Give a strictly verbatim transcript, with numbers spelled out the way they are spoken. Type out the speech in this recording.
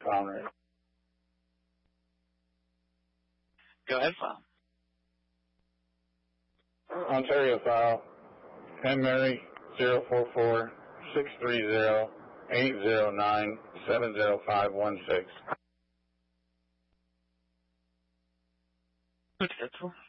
Conrad. Go ahead, file. Ontario file. M. Mary zero four four six three zero eight zero nine seven zero five one six. That's all.